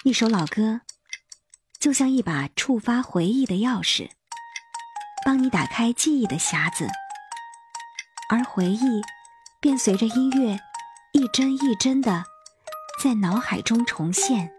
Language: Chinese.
一首老歌就像一把触发回忆的钥匙，帮你打开记忆的匣子，而回忆便随着音乐一帧一帧地在脑海中重现。